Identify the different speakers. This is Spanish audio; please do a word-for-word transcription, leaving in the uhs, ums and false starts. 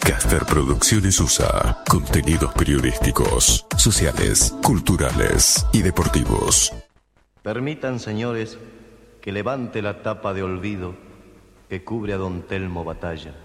Speaker 1: Caster Producciones U S A. Contenidos periodísticos, sociales, culturales y deportivos.
Speaker 2: Permitan, señores, que levante la tapa de olvido que cubre a don Telmo Batalla.